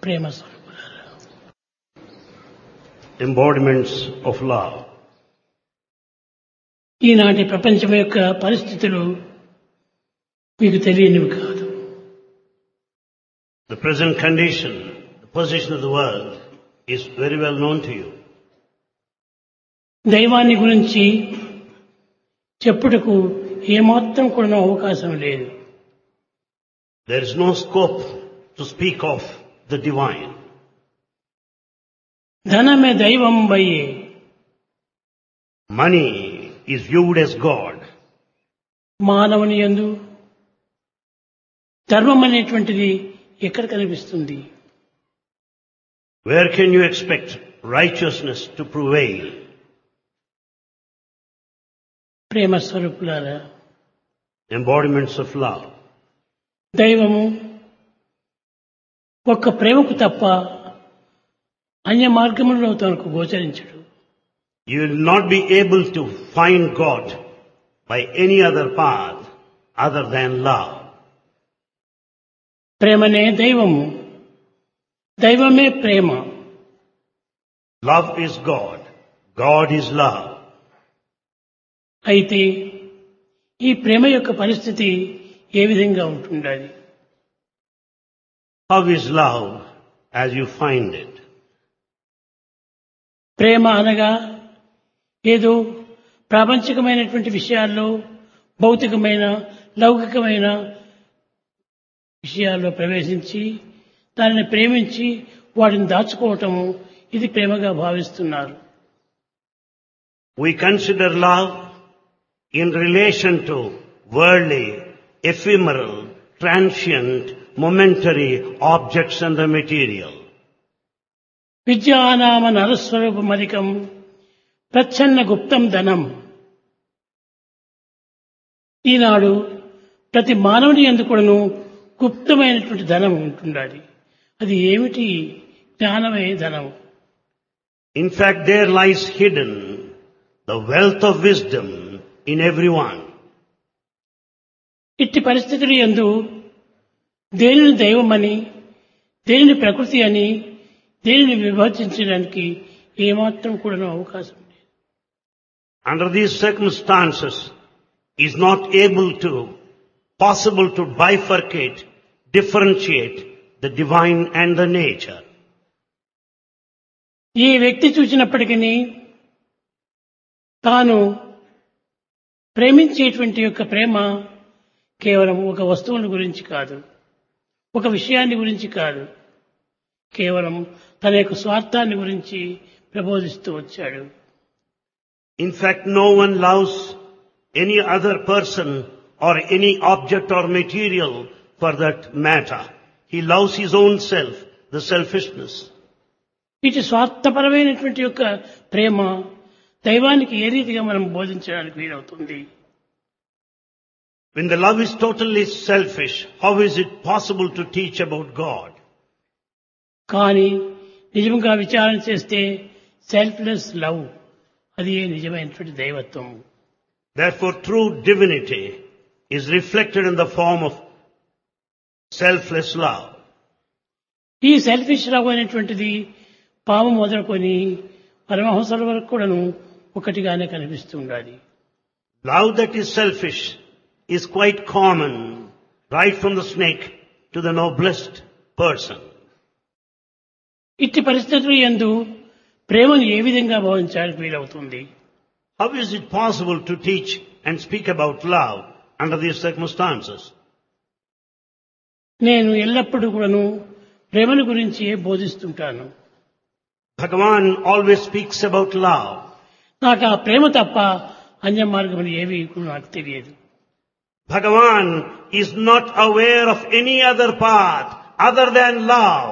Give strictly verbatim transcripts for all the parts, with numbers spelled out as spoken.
ప్రేమ స్వరూపులారా, embodiments of love. ఈనాటి ప్రపంచం యొక్క పరిస్థితులు మీకు తెలియనివి కాదు. The present condition, the position of the world is very well known to you. దైవాన్ని గురించి చెప్పుటకు ఏమాత్రం కూడా అవకాశం లేదు. There is no scope to speak of the divine. ధనమే దైవం వయ్యే, Money is viewed as God. మానవుని యందు ధర్మం అనేటువంటిది ఎక్కడ కనిపిస్తుంది? Where can you expect righteousness to prevail? ప్రేమ స్వరూపులారా, Embodiments of love. దైవము ఒక్క ప్రేమకు తప్ప అన్య మార్గములలో తనకు గోచరించడు. You will not be able to find God by any other path other than love. ప్రేమనే దైవము, దైవమే ప్రేమ. Love is God. God is love. అయితే ఈ ప్రేమ యొక్క పరిస్థితి ఏ విధంగా ఉంటుండాలి? How is love as you find it? ప్రేమ అనగా ఏదో ప్రాపంచికమైనటువంటి విషయాల్లో, భౌతికమైన లౌకికమైన విషయాల్లో ప్రవేశించి దానిని ప్రేమించి వాటిని దాచుకోవటము, ఇది ప్రేమగా భావిస్తున్నారు. We consider love in relation to worldly, ephemeral, transient, momentary objects and the material. విద్యానామ నరస్వరూపమధికం ప్రచ్ఛన్న గుప్తం ధనం. ఈనాడు ప్రతి మానవుని యందు కూడాను గుప్తమైనటువంటి ధనం ఉంటుండాలి. అది ఏమిటి? జ్ఞానమే ధనం. In fact, there lies hidden the wealth of wisdom in everyone. ఇట్టి పరిస్థితుల యందు దేనిని దైవమని, దేనిని ప్రకృతి అని, దేనిని విభజించడానికి ఏమాత్రం కూడా అవకాశం లేదు. Under these circumstances, is not able to, possible to bifurcate, differentiate the divine and the nature. ఈ వ్యక్తి చూసినప్పటికీ తాను ప్రేమించేటువంటి యొక్క ప్రేమ కేవలం ఒక వస్తువుని గురించి కాదు, ఒక విషయాన్ని గురించి కాదు, కేవలం తన యొక్క స్వార్థాన్ని గురించి ప్రబోధిస్తూ వచ్చాడు. In fact, no one loves any other person or any object or material for that matter. He loves his own self, the selfishness. ఇటు స్వార్థపరమైనటువంటి యొక్క ప్రేమ దైవానికి ఏ రీతిగా మనం బోధించడానికి వీలవుతుంది? When the love is totally selfish, how is it possible to teach about God? కానీ నిజంగా విచారణ చేస్తే సెల్ఫ్లెస్ లవ్, అది నిజమైనటువంటి దైవత్వం. Therefore, true divinity is reflected in the form of selfless love. ఈ సెల్ఫిష్ లవ్ అనేటువంటిది పాము మొదలుకొని పరమహంసల వరకు కూడాను ఒకటిగానే కనిపిస్తూ ఉండాలి. Love that is selfish is quite common, right from the snake to the noblest person. ఇట్టి పరిస్థితులు యందు ప్రేమను ఏ విధంగా భావించడానికి వీలవుతుంది? How is it possible to teach and speak about love under these circumstances? నేను ఎల్లప్పుడూ కూడాను ప్రేమను గురించి బోధిస్తుంటాను. Bhagavan always speaks about love. నాకు ఆ ప్రేమ తప్ప అన్య మార్గములు ఏవి కూడా నాకు తెలియదు. Bhagavan is not aware of any other path other than love.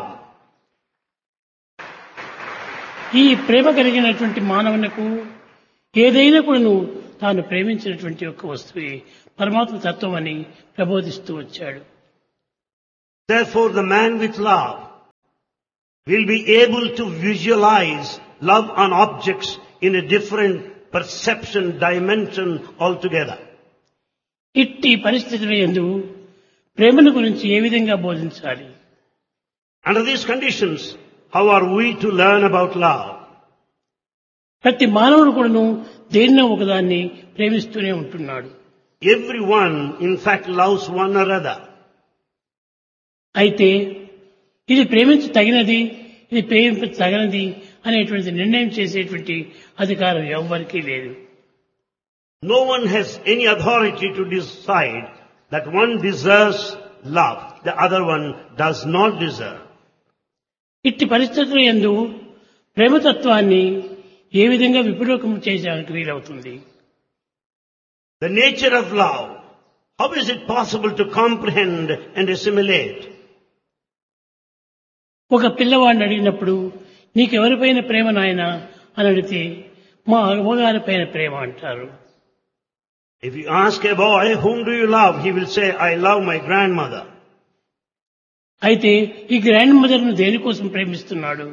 ఈ ప్రేమ కలిగినటువంటి మానవునకు ఏదైనా కూడాను తాను ప్రేమించినటువంటి యొక్క వస్తువే పరమాత్మ తత్వం అని ప్రబోధిస్తూ వచ్చాడు. Therefore, the man with love will be able to visualize love on objects in a different perception dimension altogether. ఇట్టి పరిస్థితుల యందు ప్రేమను గురించి ఏ విధంగా బోధించాలి? Under these conditions, how are we to learn about love? ప్రతి మానవుడు కూడాను దేన్నో ఒకదాన్ని ప్రేమిస్తూనే ఉంటున్నాడు. Everyone, in fact, loves one another. అయితే ఇది ప్రేమించ తగినది, ఇది ప్రేమించ తగనది అనేటువంటి నిర్ణయం చేసేటువంటి అధికారం ఎవ్వరికీ లేదు. No one has any authority to decide that one deserves love, the other one does not deserve. ఇట్టి పరిస్థితుల యందు ప్రేమతత్వాన్ని ఏ విధంగా విపులోకం చేయడానికి వీలవుతుంది? The nature of love, how is it possible to comprehend and assimilate? ఒక పిల్లవాడిని అడిగినప్పుడు నీకెవరిపైన ప్రేమ నాయనా అని అడిగితే మా అమ్మగారిపైన ప్రేమ అంటారు. If you ask a boy, whom do you love? He will say, I love my grandmother. అయితే ఈ గ్రాండ్ మదర్ ను దేనికోసం ప్రేమిస్తున్నాడు?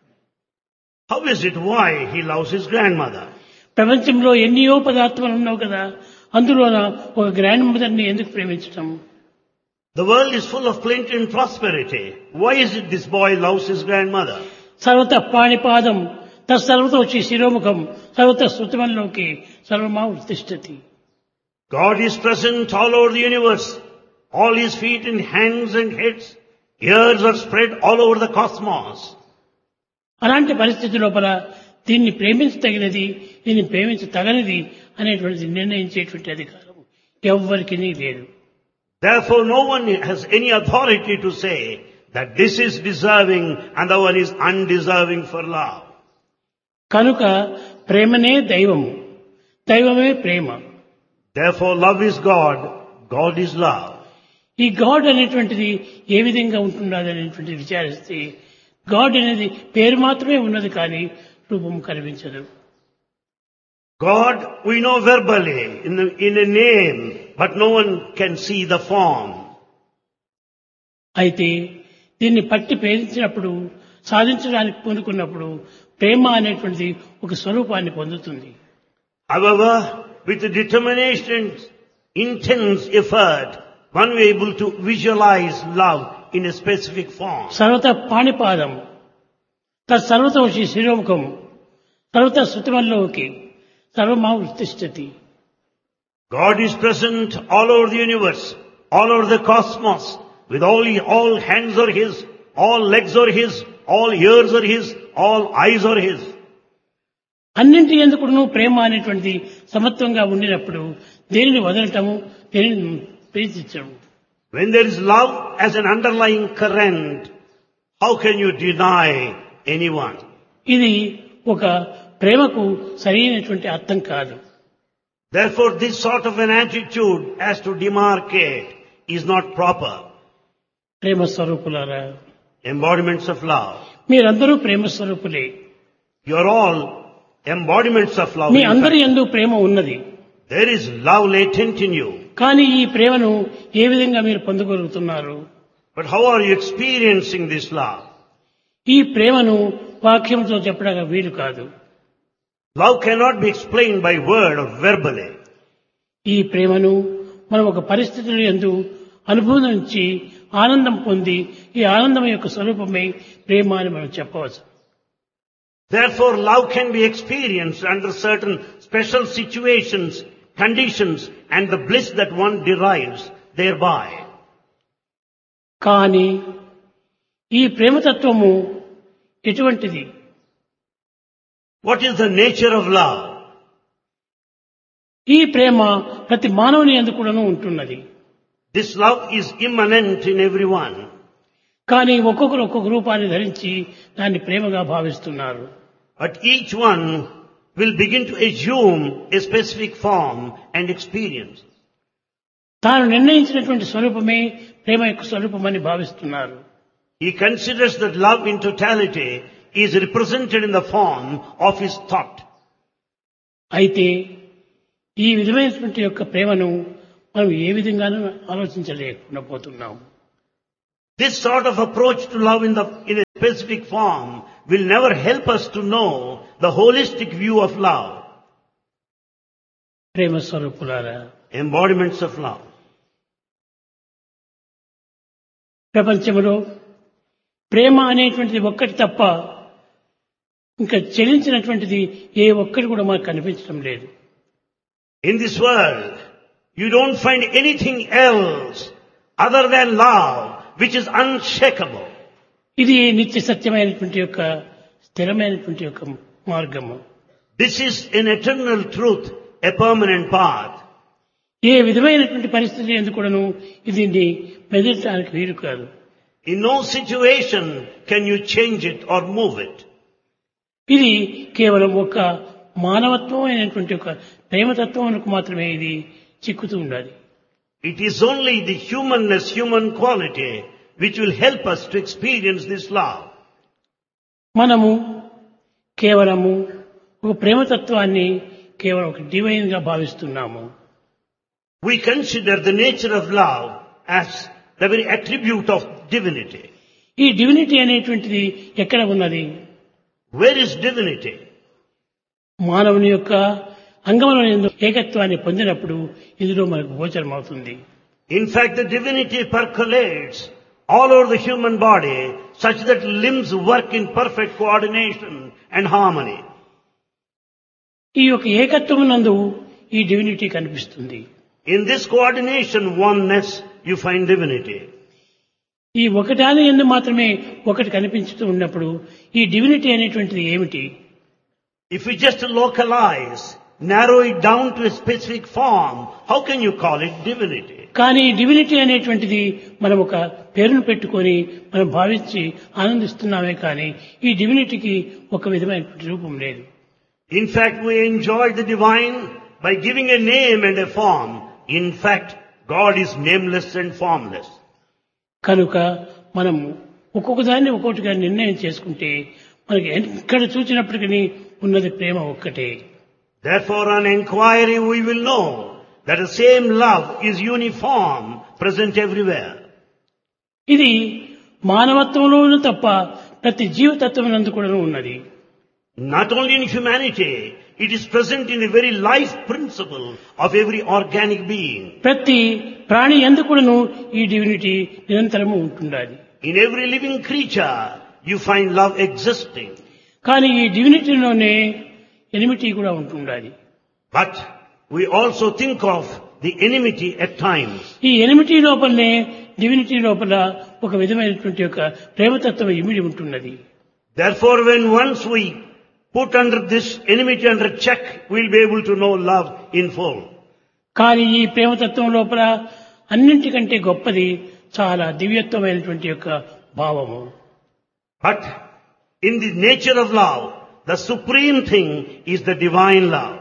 How is it why he loves his grandmother? ప్రపంచంలో ఎన్నో పదార్థాలు ఉన్నావు కదా, అందులోన ఒక గ్రాండ్ మదర్ ని ఎందుకు ప్రేమించటం? The world is full of plenty and prosperity. Why is it this boy loves his grandmother? సర్వత పాణిపాదం తత్సర్వతో వచ్చి శిరోముఖం సర్వత శృతిమల్లోకి సర్వమా ఉత్తిష్టతి. God is present all over the universe. All his feet and hands and heads, ears are spread all over the cosmos. అలాంటి పరిస్థితి లోపల దీన్ని ప్రేమించదగినది, దీన్ని ప్రేమించ తగనిది అనేటువంటి నిర్ణయించేటువంటి అధికారం ఎవ్వరికీ లేదు. Therefore, no one has any authority to say that this is deserving and the one is undeserving for love. కనుక ప్రేమనే దైవము, దైవమే ప్రేమ. Therefore, love is God, God is love. ఈ గాడ్ అనేటువంటిది ఏ విధంగా ఉంటున్నది అనేటువంటిది విచారిస్తే గాడ్ అనేది పేరు మాత్రమే ఉన్నది కానీ రూపం కనిపించదు. God we know verbally in, the, in a name, but no one can see the form. అయితే దీన్ని పట్టి ప్రేమించినప్పుడు సాధించడానికి పూనుకున్నప్పుడు ప్రేమ అనేటువంటిది ఒక స్వరూపాన్ని పొందుతుంది. However, with determination, intense effort, one will be able to visualize love in a specific form. సర్వత పాణిపాదం తత్సర్వతో శిరోముఖం సర్వత శృతిమల్లోకి సర్వమా ఉత్తిష్టతి. God is present all over the universe, all over the cosmos, with all, all hands are His, all legs are His, all ears are His, all eyes are His. అన్నింటి ఎందుకును ప్రేమ అనేటువంటిది సమత్వంగా ఉండినప్పుడు దేనిని వదలటము, దేనిని ప్రీతించడం. When there is love as an underlying current, how can you deny anyone? ఇది ఒక ప్రేమకు సరైనటువంటి అర్థం కాదు. Therefore, this sort of an attitude as to demarcate is not proper. ప్రేమ స్వరూపులారా, Embodiments of love. మీరందరూ ప్రేమ స్వరూపులే. You are all embodiments of love. మీ అందరి యందు ప్రేమ ఉన్నది. There is love latent in you. కానీ ఈ ప్రేమను ఏ విధంగా మీరు పొందగలుగుతున్నారు? But how are you experiencing this love? ఈ ప్రేమను వాక్యంతో చెప్పడానికి వీలు కాదు. Love cannot be explained by word or verbally. ఈ ప్రేమను మనం ఒక పరిస్థితుల యందు అనుభవించి ఆనందం పొంది ఈ ఆనందం యొక్క స్వరూపమే ప్రేమ అని మనం చెప్పవచ్చు. Therefore, love can be experienced under certain special situations, conditions, and the bliss that one derives thereby. కానీ ఈ ప్రేమతత్వము ఎటువంటిది? What is the nature of love? ఈ ప్రేమ ప్రతి మానవుని యందు కూడాను ఉంటున్నది. This love is immanent in everyone. కానీ ఒక్కొక్కరు ఒక్కొక్క రూపాన్ని ధరించి దాన్ని ప్రేమగా భావిస్తున్నారు. But each one will begin to assume a specific form and experience. తాను నిర్ణయించినటువంటి స్వరూపమే ప్రేమ యొక్క స్వరూపమని భావిస్తున్నారు. He considers that love in totality is represented in the form of his thought. అయితే ఈ విధమైనటువంటి యొక్క ప్రేమను మనం ఏ విధంగానూ ఆలోచించలేకుండా పోతున్నాం. This sort of approach to love in the in a specific form will never help us to know the holistic view of love. ప్రేమ స్వరూపులారా, Embodiments of love. ప్రపంచంలో ప్రేమ అనేటువంటిది ఒక్కటి తప్ప ఇంకా చెలించినటువంటిది ఏ ఒక్కటి కూడా మనకు కనిపించడం లేదు. In this world, you don't find anything else other than love, which is unshakable. ఇది నిత్య సత్యమైనటువంటి యొక్క స్థిరమైనటువంటి యొక్క మార్గము. This is an eternal truth, a permanent path. ఏ విధమైనటువంటి పరిస్థితి ఎందుకు కూడాను ఇది మెదలటానికి వీలు కాదు. In no situation can you change it or move it. ఇది కేవలం ఒక మానవత్వం అయినటువంటి ఒక ప్రేమతత్వానికి మాత్రమే ఇది చిక్కుతూ ఉండాలి. It is only the humanness, human quality, which will help us to experience this love. మనము కేవలము ఒక ప్రేమతత్వాన్ని కేవలం ఒక డివైన్ గా భావిస్తున్నాము. We consider the nature of love as the very attribute of divinity. ఈ డివినిటీ అనేటువంటిది ఎక్కడ ఉన్నది? Where is divinity? మానవుని యొక్క అంగముల ఏకత్వాన్ని పొందినప్పుడు ఇందులో మనకు గోచరం అవుతుంది. In fact, the divinity percolates all over the human body such that limbs work in perfect coordination and harmony. ఈ యొక్క ఏకత్వమునందు ఈ డివినిటీ కనిపిస్తుంది. In this coordination, oneness, you find divinity. ఈ ఒకటాని యందు మాత్రమే ఒకటి కనిపించుతూ ఉన్నప్పుడు ఈ డివినిటీ అనేటువంటిది ఏమిటి? If we just localize, narrow it down to a specific form, how can you call it divinity? కానీ డివినిటీ అనేటువంటిది మనం ఒక పేరును పెట్టుకొని మనం భావించి ఆనందిస్తున్నామే కానీ ఈ డివినిటీకి ఒక విధమైనటువంటి రూపం లేదు. In fact, we enjoy the divine by giving a name and a form. In fact, God is nameless and formless. కనుక మనం ఒక్కొక్క దాన్ని ఒక్కొక్కటిగా నిర్ణయం చేసుకుంటే మనకి ఎక్కడ చూసినప్పటికీ ఉన్నది ప్రేమ ఒక్కటే. Therefore, on inquiry, we will know that the same love is uniform, present everywhere. ఇది మానవత్వంలోనూ తప్ప ప్రతి జీవతత్వమునందు కూడా ఉన్నది. Not only in humanity, it is present in the very life principle of every organic being. ప్రతి ప్రాణి యందు కూడాను ఈ డివినిటీ నిరంతరము ఉంటుండాలి. In every living creature, you find love existing. కానీ ఈ డివినిటీలోనే ఎనిమిటీ కూడా ఉంటుండాలి. But we also think of the enmity at times. ఈ ఎనిమిటీ లోపలనే డివినిటీ లోపల ఒక విధమైనటువంటి ఒక ప్రేమతత్వం ఇమిడి ఉంటున్నది. Therefore, when once we put under this enmity under check, we'll be able to know love in full. కానీ ఈ ప్రేమతత్వం లోపల అన్నింటికంటే గొప్పది చాలా దివ్యత్వమైనటువంటి యొక్క భావము. But in the nature of love, the supreme thing is the divine love.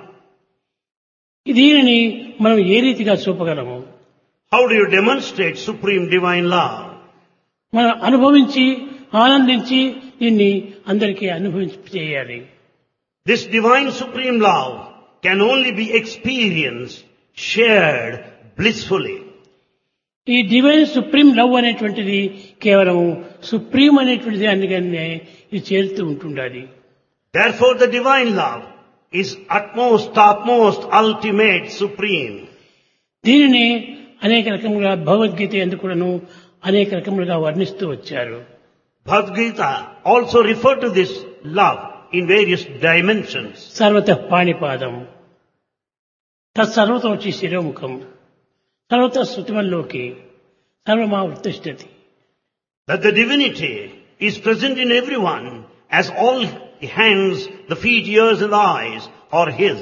దీనిని మనం ఏ రీతిగా చూపగలము? How do you demonstrate supreme divine love? మనం అనుభవించి ఆనందించి దీన్ని అందరికీ అనుభవించి చేయాలి. This divine supreme love can only be experienced, shared blissfully. ఈ డివైన్ సుప్రీం లవ్ అనేటువంటిది కేవలం సుప్రీం అనేటువంటిది అందుకనే ఇది చేరుతూ ఉంటుండాలి. Therefore, the divine love is utmost, topmost, ultimate, supreme. దీనిని అనేక రకములుగా భగవద్గీత ఎందుకు కూడాను అనేక రకములుగా వర్ణిస్తూ వచ్చారు. Bhagavad Gita also referred to this love in various dimensions. సర్వతః పాణిపాదం తత్సర్వతో వచ్చి శిరోముఖం సర్వత శృతిమల్లోకి సర్వమావృతిష్టతి. That the divinity is present in everyone as all the hands, the feet, ears and the eyes are His.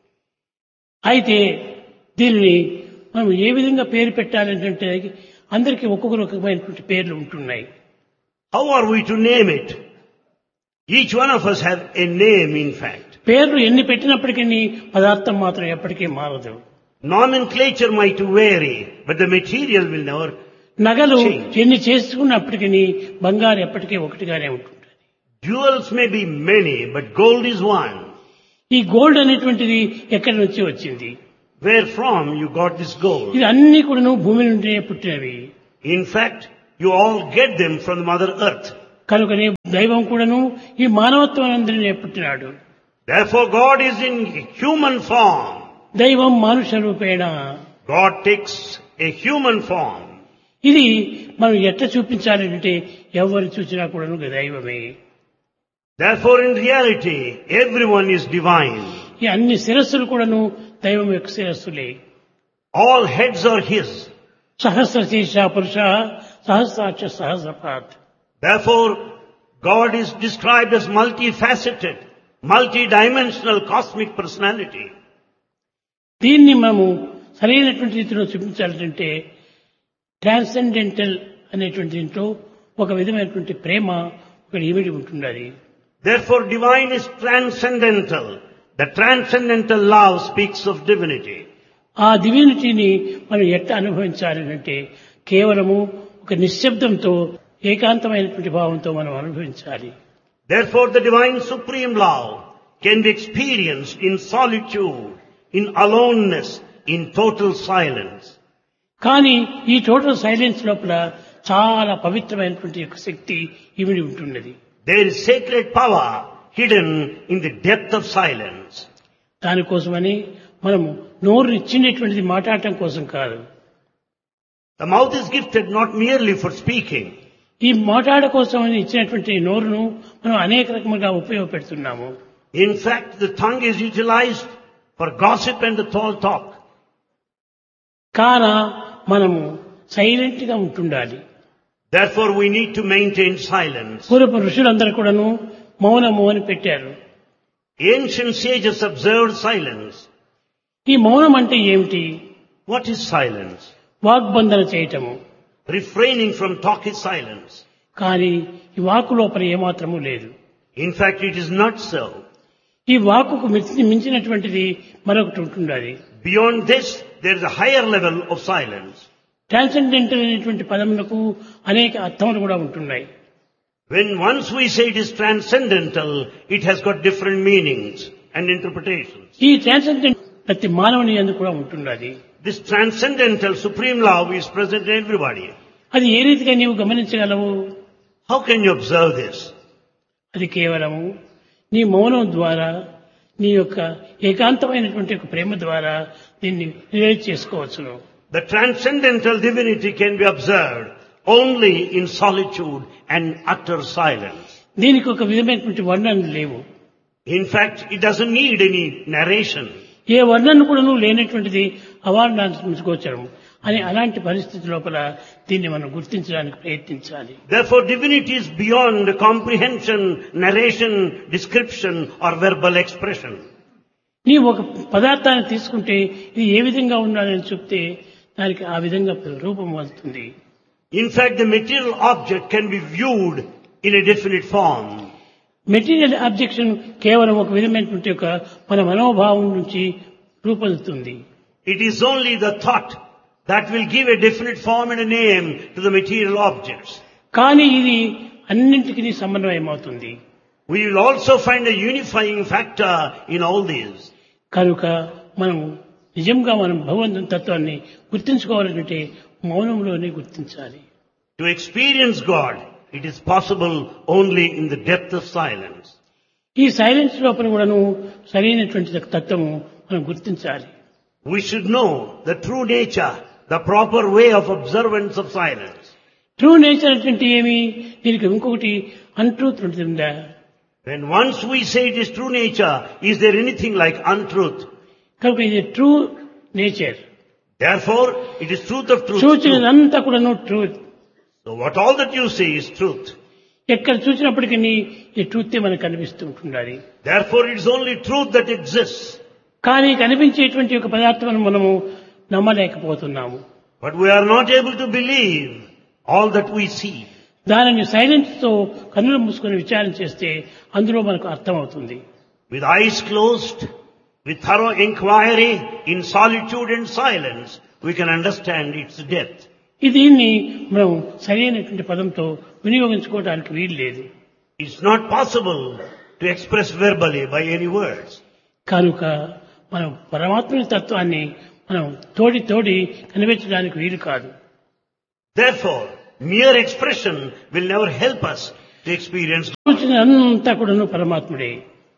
అయితే దీనిని మనం ఏ విధంగా పేరు పెట్టాలంటే అందరికీ ఒక్కొక్క రకమైనటువంటి పేర్లు ఉంటున్నాయి. How are we to name it? Each one of us have a name, in fact. పేర్లు ఎన్ని పెట్టినప్పటికీ పదార్థం మాత్రం ఎప్పటికీ మారదు. Nomenclature might vary, but the material will never నగలు change. ఎన్ని చేసుకున్నప్పటికీ బంగారు ఎప్పటికీ ఒకటిగానే ఉంటుంది. Jewels may be many, but gold is one. ఈ గోల్డ్ అనేటువంటిది ఎక్కడి నుంచి వచ్చింది? Where from you got this gold? ఇది అన్ని కూడా భూమి నుండి పుట్టినవి. In fact, you all get them from the Mother Earth. కనుకనే దైవం కూడాను ఈ మానవత్వం అందరినీ పుట్టినాడు. Therefore, God is in human form. దైవం మానుష రూపేణ. God takes a human form. ఇది మనం ఎట్లా చూపించాలి అంటే ఎవరు చూసినా కూడా దైవమే. Therefore, in reality, everyone is divine. ఈ అన్ని శిరస్సులు కూడాను దైవం యొక్క శిరస్సులే. All heads are His. సహస్ర శీర్ష పురుష సహస్రాక్ష సహస్రపాత్. Therefore, God is described as multifaceted, multidimensional cosmic personality. దీన్ని మనము సరైనటువంటి రీతిలో చూపించాలంటే ట్రాన్సెండెంటల్ అనేటువంటి దీంట్లో ఒక విధమైనటువంటి ప్రేమ ఒక ఇమిడి ఉంటున్నది. Therefore, divine is transcendental. The transcendental love speaks of divinity. ఆ డివినిటీని మనం ఎట్లా అనుభవించాలి అంటే కేవలము ఒక నిశ్శబ్దంతో ఏకాంతమైనటువంటి భావంతో మనం అనుభవించాలి. Therefore, the divine supreme love can be experienced in solitude, in aloneness, in total silence. కానీ ఈ టోటల్ సైలెన్స్ లోపల చాలా పవిత్రమైనటువంటి యొక్క శక్తి ఇమిడి ఉంటున్నది. There is sacred power hidden in the depth of silence. దానికోసమని మనము నోరు ఇచ్చినటువంటిది మాట్లాడటం కోసం కాదు. The mouth is gifted not merely for speaking. ఈ మాట్లాడ కోసం ఇచ్చినటువంటి నోరును మనం అనేక రకములుగా ఉపయోగపెడుతున్నాము. In fact, the tongue is utilized for gossip and the tall talk. కాన మనము సైలెంట్ గా ఉంటుండాలి. Therefore, we need to maintain silence. పూర్వపు ఋషులందరూ కూడాను మౌనము అని పెట్టారు. Ancient sages observed silence. ఈ మౌనం అంటే ఏమిటి? What is silence? వాగ్బంధన చేయటము. Refraining from talk is silence. కానీ ఈ వాక్కు లోపల ఏమాత్రము లేదు. In fact, it is not so. ఈ వాక్కుకు మించినటువంటిది మరొకటి ఉంటుండాలి. Beyond this, there is a higher level of silence. Transcendental అనేటువంటి పదములకు అనేక అర్థములు కూడా ఉంటున్నాయి. When once we say it is transcendental, it has got different meanings and interpretations. ఈ ట్రాన్సెండెంట్ ప్రతి మానవుని యందు కూడా ఉంటున్నది. This transcendental supreme love is present in everybody. అది ఏ రీతిగా నీవు గమనించగలవు? How can you observe this? అది కేవలము నీ మౌనం ద్వారా నీ యొక్క ఏకాంతమైనటువంటి ఒక ప్రేమ ద్వారా దీన్ని రిలేట్ చేసుకోవచ్చును. The transcendental divinity can be observed only in solitude and utter silence. దీనికి ఒక విధమైనటువంటి వర్ణనలు లేవు. In fact, it doesn't need any narration. ఏ వర్ణన కూడా నువ్వు లేనటువంటిది అవార్ణాంశగోచరం అని అలాంటి పరిస్థితి లోపల దీన్ని మనం గుర్తించడానికి ప్రయత్నించాలి. Therefore, divinity is beyond comprehension, narration, description or verbal expression. నీ ఒక పదార్థాన్ని తీసుకుంటే ఇది ఏ విధంగా ఉండాలని చెప్తే దానికి ఆ విధంగా రూపం వస్తుంది. In fact, the material object can be viewed in a definite form. Material objection కేవలం ఒక విధమైనటువంటి ఒక మన మనోభావం నుంచి రూపొందుతుంది. It is only the thought that will give a definite form and a name to the material objects. కానీ ఇది అన్నింటికీ సమన్వయం అవుతుంది. We will also find a unifying factor in all these. కనుక మనం నిజంగా మనం భగవంతుని తత్వాన్ని గుర్తించుకోవాలంటే మౌనంలోనే గుర్తించాలి. To experience God, it is possible only in the depth of silence. ఈ సైలెన్స్ లోపల కూడాను సరైనటువంటి తత్వము మనం గుర్తించాలి. We should know the true nature, the proper way of observance of silence. True nature అంటే ఏమి? దీనికి ఇంకొకటి అన్ట్రూత్ ఉంటుందా? When once we say it is true nature, is there anything like untruth? కనుక ఇది true nature. Therefore, it is truth of truth. చూచినంతా కూడాను truth. So what all that you say is truth. ఎక్కడ చూసినప్పటికీ ఈ truth మనకు కనిపిస్తూ ఉంటుండాలి. Therefore, it is only truth that exists. కానీ కనిపించేటువంటి ఒక పదార్థం మనము నమ్మలేకపోతున్నాము. But we are not able to believe all that we see. దానిని సైలెన్స్ తో కన్నులు మూసుకొని విచారణ చేస్తే అందులో మనకు అర్థమవుతుంది. With eyes closed, with thorough inquiry, in solitude and silence, we can understand its depth. దీన్ని మనం సరైనటువంటి పదంతో వినియోగించుకోవడానికి వీలు లేదు. It's not possible to express verbally by any words. కనుక మనం పరమాత్మ తత్వాన్ని మనం తోడి తోడి కనిపించడానికి వీలు కాదు. Therefore, mere expression will never help us to experience. అంతా కూడా పరమాత్ముడే.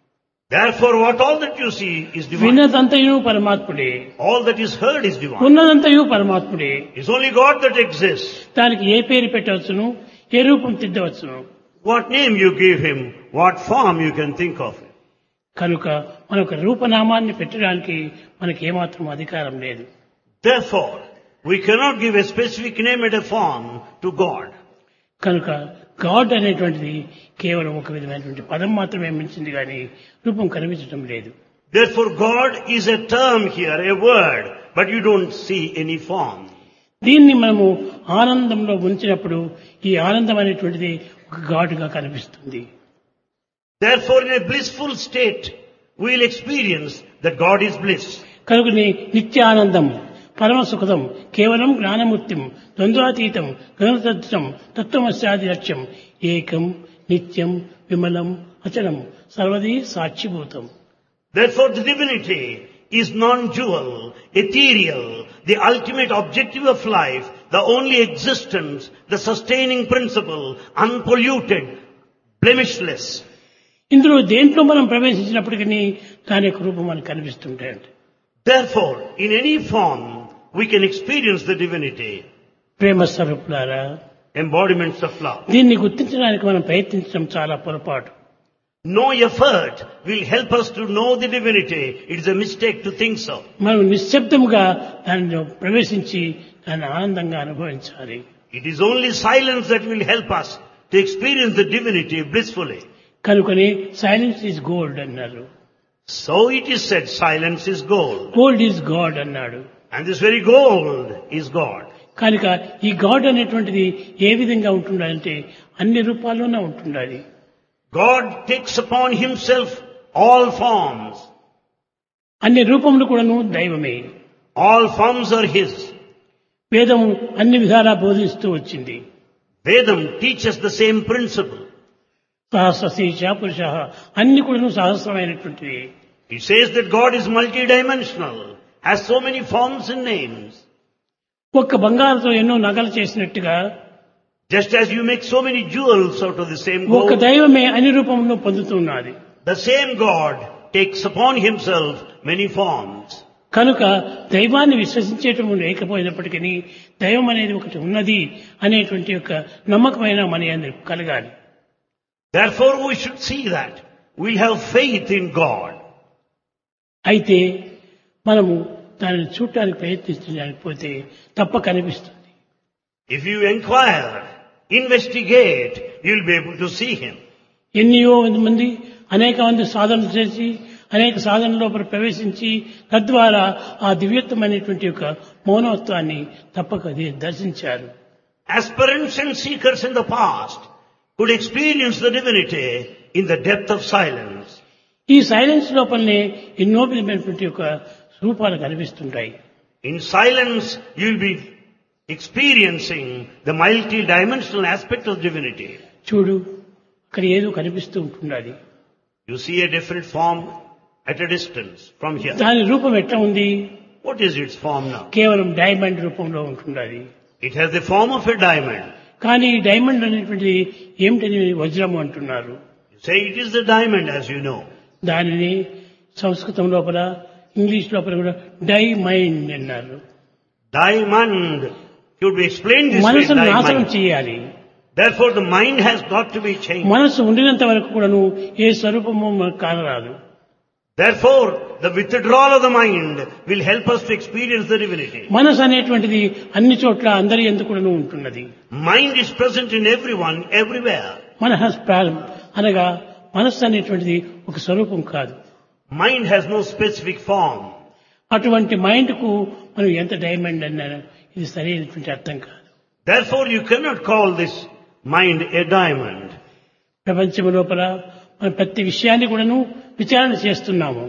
Therefore, what all that you see is divine. విన్నదంతయు పరమాత్ముడే, All that is heard is divine. ఉన్నదంతయు పరమాత్ముడే. It's only God that exists. దానికి ఏ పేరు పెట్టవచ్చును, ఏ రూపం తిద్దవచ్చును. What name you give him, what form you can think of it. కనుక మనొక రూపనామాన్ని పెట్టడానికి మనకి ఏమాత్రం అధికారం లేదు. Therefore, we cannot give a specific name and a form to God. కనుక గాడ్ అనేటువంటిది కేవలం ఒక విధమైనటువంటి పదం మాత్రమే మించింది కానీ రూపం కనిపించడం లేదు. Therefore, God is a term here, a word, but you don't see any form. దీన్ని మనము ఆనందంలో ఉంచినప్పుడు ఈ ఆనందం అనేటువంటిది ఒక గాడ్గా కనిపిస్తుంది. Therefore, in a blissful state, we will experience that God is bliss. కనుకని నిత్యానందం, పరమ సుఖదం, కేవలం జ్ఞానమూర్తిం, ద్వంద్వాతీతం, గణతత్వం, తత్వమస్యాది లక్ష్యం, ఏకం నిత్యం విమలం అచలం సర్వదీ సాక్షిభూతం. Therefore, the divinity is non-dual, ethereal, the ultimate objective of life, the only existence, the sustaining principle, unpolluted, blemishless. ఇందులో దేంట్లో మనం ప్రవేశించినప్పటికీ దాని యొక్క రూపం మనకు కనిపిస్తుంటాయండి. Therefore, in any form, we can experience the divinity, ప్రేమ స్వరూపులారా, embodiments of love. దీన్ని గుర్తించడానికి మనం ప్రయత్నించడం చాలా పొరపాటు. No effort will help us to know the divinity. It is a mistake to think so. మనం నిశ్శబ్దముగా దానిలో ప్రవేశించి దాన్ని ఆనందంగా అనుభవించాలి. It is only silence that will help us to experience the divinity blissfully. కనుకనే సైలెన్స్ ఈజ్ గోల్డ్ అన్నారు. So it is said, silence is gold. Gold is God అన్నాడు. And this very gold is God. కనుక ఈ God అనేటువంటిది ఏ విధంగా ఉంటుందంటే అన్ని రూపాల్లోనే ఉంటుండాలి. God takes upon himself all forms. అన్ని రూపములు కూడాను దైవమే. All forms are his. వేదము అన్ని విధాలా బోధిస్తూ వచ్చింది. Vedam teaches the same principle. సహస్రశీర్ష పురుష అన్ని కూడాను సహస్రమైనటువంటివి. It says that God is multidimensional, has so many forms and names. ఒక్క బంగారుతో ఎన్నో నగలు చేసినట్టుగా Just as you make so many jewels out of the same ఒక gold, దైవమే అన్ని రూపంలో పొందుతున్నది. the same God takes upon himself many forms. కనుక దైవాన్ని విశ్వసించేయటం లేకపోయినప్పటికీ దైవం అనేది ఒకటి ఉన్నది అనేటువంటి ఒక నమ్మకమైన మన యందు కలగాలి. Therefore we should see that. We'll have faith in God. అయితే మనము దానిని చూడటానికి ప్రయత్నించడానికి పోతే తప్ప కనిపిస్తుంది. If you inquire, investigate, you'll be able to see him. ఎన్నో మంది అనేక మంది సాధనలు చేసి అనేక సాధన లోపల ప్రవేశించి తద్వారా ఆ దివ్యత్వమైనటువంటి యొక్క మౌనత్వాన్ని తప్పక దర్శించారు. Aspirants and seekers in the past could experience the divinity in the depth of silence. ఈ సైలెన్స్ లోపలనే ఎన్నో విధమైనటువంటి యొక్క రూపాలు కనిపిస్తుంటాయి. In silence, you'll be experiencing the multi-dimensional aspect of divinity. చూడు, అక్కడ ఏదో కనిపిస్తూ ఉంటున్నది. You see a different form at a distance from here. దాని రూపం ఎట్లా ఉంది? What is its form now? కేవలం డైమండ్ రూపంలో ఉంటున్నది. It has the form of a diamond. కానీ ఈ డైమండ్ అనేటువంటిది ఏమిటని వజ్రము అంటున్నారు. You say it is the diamond, as you know. దానిని సంస్కృతం లోపల ఇంగ్లీష్ లోపల కూడా డైమైండ్ అన్నారు. Diamond should be explained this way. మనసును నాశనం Diamond. చేయాలి. Therefore, the mind has got to be changed. మనసు ఉండినంత వరకు కూడాను ఏ స్వరూపము మనకు కానరాదు. Therefore, the withdrawal of the mind will help us to experience the divinity. మనసు అనేటువంటిది అన్ని చోట్ల అందరి ఎందుకు కూడాను ఉంటున్నది. Mind is present in everyone, everywhere. మనః ప్రాణం అనగా మనస్సు అనేటువంటిది ఒక స్వరూపం కాదు. Mind has no specific form. అటువంటి మైండ్ కు మనం ఎంత డైమండ్ అన్నా ఇది సరైనటువంటి అర్థం కాదు. Therefore, you cannot call this mind a diamond. ప్రపంచం లోపల మనం ప్రతి విషయాన్ని కూడాను విచారణ చేస్తున్నాము.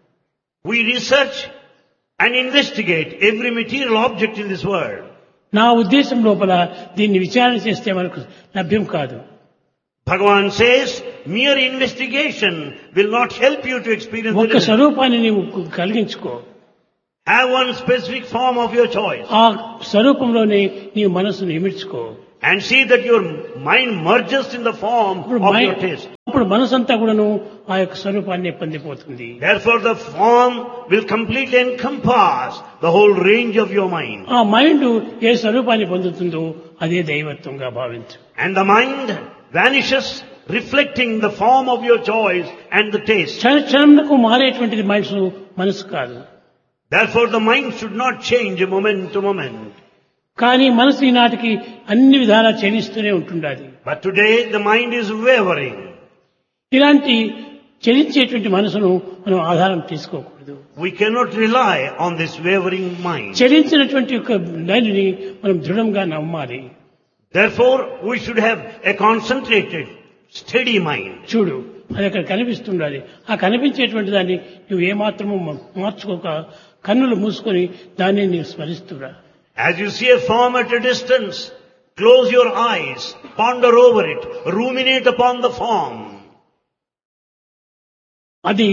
We research and investigate every material object in this world. నా ఉద్దేశం లోపల దీన్ని విచారణ చేస్తే మనకు లభ్యం కాదు. Bhagavan says, mere investigation will not help you to experience the ఒక్క divinity. స్వరూపాన్ని నీవు కలిగించుకో. Have one specific form of your choice. ఆ స్వరూపంలోనే నీవు మనసును ఇమిడ్చుకో. and see that your mind merges in the form ఇప్పుడు of మై- your taste. ఇప్పుడు మనసంతా కూడాను ఆ యొక్క స్వరూపాన్ని పొందిపోతుంది. Therefore the form will completely encompass the whole range of your mind. ఆ మైండ్ ఏ స్వరూపాన్ని పొందుతుందో అదే దైవత్వంగా భావించు. And the mind vanishes reflecting the form of your choice and the taste. క్షణ క్షణంకు మారేటువంటిది మనసు మనసు కాదు. Therefore the mind should not change moment to moment. కానీ మనసు ఈనాటికి అన్ని విధాలా చెలిస్తూనే ఉంటుండాలి. But today the mind is wavering. ఇలాంటి చలించేటువంటి మనసును మనం ఆధారం తీసుకోకూడదు. We cannot rely on this wavering mind. చలించినటువంటి యొక్క దానిని మనం దృఢంగా నమ్మాలి. Therefore we should have a concentrated, steady mind. చూడు, అది అక్కడ కనిపిస్తుండాలి. ఆ కనిపించేటువంటి దాన్ని నువ్వు ఏమాత్రము మార్చుకోక కన్నులు మూసుకొని దాన్ని నీవు స్మరిస్తురా. As you see a form at a distance, close your eyes, ponder over it, ruminate upon the form. అది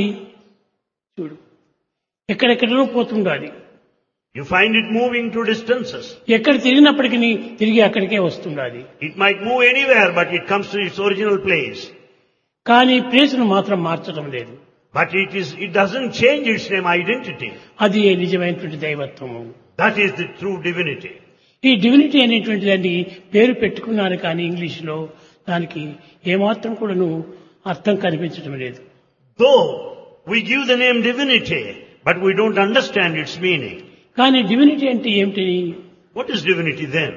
చూడు ఎక్కడెక్కడో పోతుండాలి. You find it moving to distances. ఎక్కడ తిరిగినప్పటికీ తిరిగి అక్కడికే వస్తుండాలి. It might move anywhere, but it comes to its original place. కానీ ప్లేస్ను మాత్రం మార్చడం లేదు. But it is, it doesn't change its name identity. అది నిజమైనటువంటి దైవత్వము. That is the true divinity. ఈ డివినిటీ అనేటువంటి దాన్ని పేరు పెట్టుకున్నారు కానీ ఇంగ్లీష్లో దానికి ఏమాత్రం కూడాను అర్థం కనిపించడం లేదు. Though we give the name divinity, but we don't understand its meaning. కానీ డివినిటీ అంటే ఏమిటి? What is divinity then?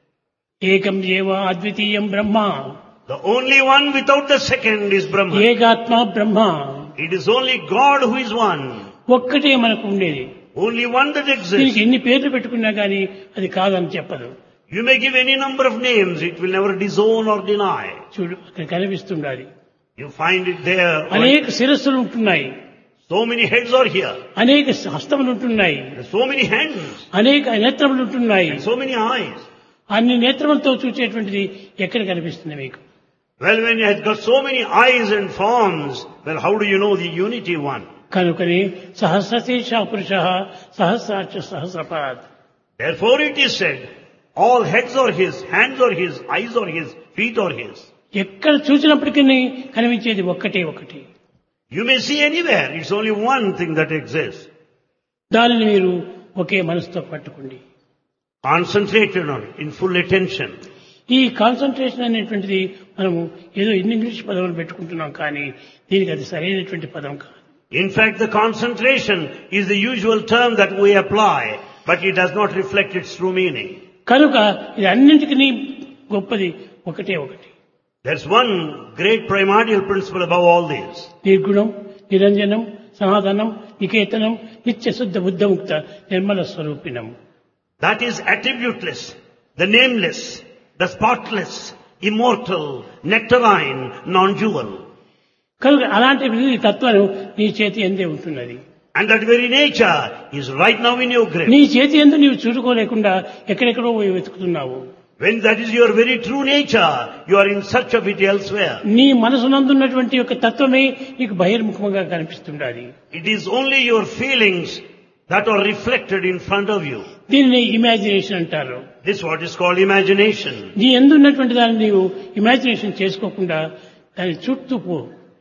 ఏకం ఏవ అద్వితీయం బ్రహ్మ. The only one without the second is Brahman. ఏకాత్మ Brahma. It is only God who is one. ఒక్కటే మనకు ఉండేది. Only one that దీనికి exists. ఎన్ని పేర్లు పెట్టుకున్నా కానీ అది కాదని చెప్పదు. You may give any number of names, it will never disown or deny. చూడు అక్కడ కనిపిస్తుండాలి. You find it there. అనేక శిరస్సులు ఉంటున్నాయి, So many heads are here. అనేక హస్తములు ఉంటున్నాయి, There's so many hands. అనేక నేత్రములు ఉంటున్నాయి. And so many eyes. అన్ని నేత్రములతో చూసేటువంటిది ఎక్కడ కనిపిస్తుంది మీకు? Well, when you have got so many eyes and forms, well, how do you know the unity one? కనుకని సహస్రశీర్ష పురుష సహస్రాక్ష సహస్రపాద్. Therefore it is said, all heads are his, hands are his, eyes are his, feet are his. ఎక్కడ చూసినప్పటికీ కనిపించేది ఒక్కటే ఒకటి. You may see anywhere, it's only one thing that exists. దానిని మీరు ఒకే మనసుతో పట్టుకోండి. Concentrated on it, in full attention. ఈ concentration అనేటువంటిది మనము ఏదో ఇన్ని ఇంగ్లీష్ పదములు పెట్టుకుంటున్నాం కానీ దీనికి అది సరైనటువంటి పదం కాదు. In fact, the concentration is the usual term that we apply, but it does not reflect its true meaning. కనుక ఇది అన్నింటికీ గొప్పది ఒకటే ఒకటి. There's one great primordial principle above all these. నిర్గుణం, నిరంజనం, సనాతనం, నికేతనం, నిత్య శుద్ధ బుద్ధముక్త Nirmala స్వరూపిణం. That is attributeless, the nameless, the spotless, immortal, nectarine, non-jewel. కనుక అలాంటి తత్వం నీ చేతి ఎందే ఉంటున్నది. And that very nature is right now in your grip. నీ చేతి ఎందు నీవు చూసుకోలేకుండా ఎక్కడెక్కడో పోయి వెతుకుతున్నావు. When that is your very true nature, you are in search of it elsewhere. నీ మనసునందున్నటువంటి యొక్క తత్వమే నీకు బహిర్ముఖంగా కనిపిస్తుండాలి. It is only your feelings that are reflected in front of you. దీనిని ఇమాజినేషన్ అంటారు. This is what is called imagination. నీ ఎందున్నటువంటి దాన్ని నీవు imagination చేసుకోకుండా దాన్ని చుట్టూ పో.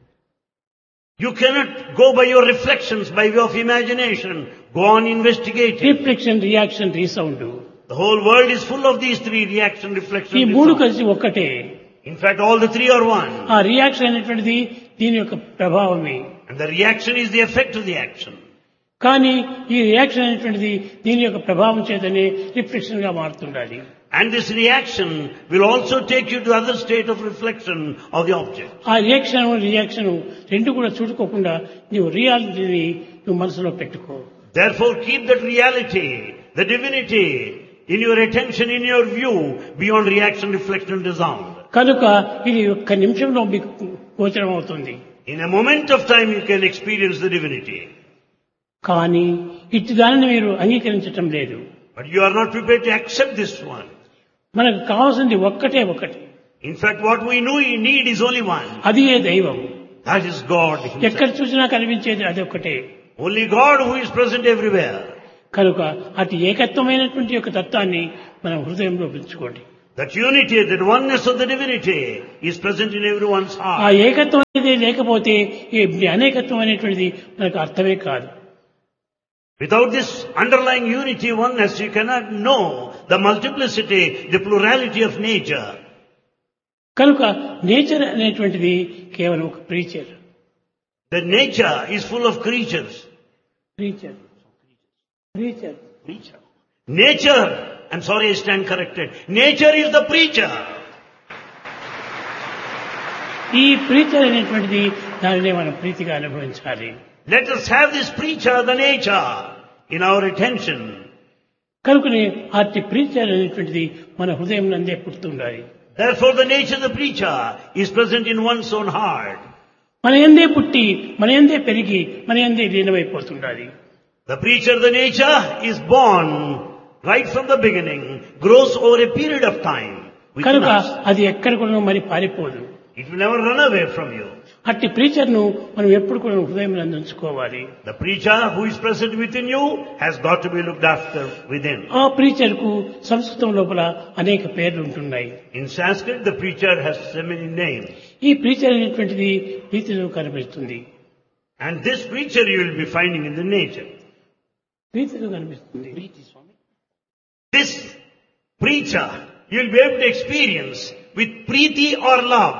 You cannot go by your reflections by way of imagination. Go on investigating. Reflection, reaction, resound. The whole world is full of these three: reaction, reflection, ఈ మూడు resound. కలిసి ఒక్కటే. In fact, all the three are one. ఆ reaction అనేటువంటిది దీని యొక్క ప్రభావమే. And the reaction is the effect of the action. కానీ ఈ రియాక్షన్ అనేటువంటిది దీని యొక్క ప్రభావం చేతనే రిఫ్లెక్షన్ గా మారుతుండాలి. And this reaction will also take you to the other state of reflection of the object. ఆ రియాక్షన్ రియాక్షన్ రెండు కూడా చూడుకోకుండా నీవు రియాలిటీని నువ్వు మనసులో పెట్టుకో. Therefore, keep that reality, the divinity, in your attention, in your view, beyond reaction, reflection, resound. కనుక ఇది ఒక్క నిమిషంలో మీకు గోచరం అవుతుంది. In a moment of time, you can experience the divinity. కానీ ఇట్టి దానిని మీరు అంగీకరించటం లేదు. But you are not prepared to accept this one. మనకు కావాల్సింది ఒక్కటే ఒకటి. In fact, what we know we need is only one. అది ఏ దైవం. That is God himself. ఎక్కడ చూసినా కనిపించేది అది ఒక్కటే. Only God who is present everywhere. కనుక అతి ఏకత్వమైనటువంటి యొక్క తత్వాన్ని మనం హృదయంలో పెంచుకోండి. That unity, that oneness of the divinity is present in everyone's ఆ heart. ఏకత్వం అనేది లేకపోతే ఈ అనేకత్వం అనేటువంటిది మనకు అర్థమే కాదు. Without this underlying unity, oneness, you cannot know the multiplicity, the plurality of nature. కనుక నేచర్ అనేటువంటిది కేవలం ఒక preacher. The nature is full of creatures. Preacher preacher Nature. Nature, I'm sorry I stand corrected. Nature is the preacher. ఈ preacher అనేటువంటిది దానినే మనం ప్రీతిగా అనుభవించాలి. Let us have this preacher, the nature, in our attention. కనుకనే అట్టి preacher అనేటువంటిది మన హృదయం నందే పుడుతుండాలి. Therefore the nature of the preacher is present in one's own heart. మన యందే పుట్టి మన యందే పెరిగి మన యందే లీనమైపోతుండాలి. The preacher, the nature, is born right from the beginning, grows over a period of time within కనుక us. అది ఎక్కడ కూడా మరి పారిపోదు. It will never run away from you. అట్టి ప్రీచర్ ను మనం ఎప్పుడు కూడా హృదయం నందు ఉంచుకోవాలి. The preacher who is present within you has got to be looked after within. ఆ ప్రీచర్ కు సంస్కృతం లోపల అనేక పేర్లు ఉంటున్నాయి. In Sanskrit, the preacher has so many names. ఈ ప్రీచర్ అనేటువంటిది ప్రీతిలో కనిపిస్తుంది. And this preacher you will be finding in the nature. ప్రీతిలో కనిపిస్తుంది. This preacher you will be able to experience with preeti or love.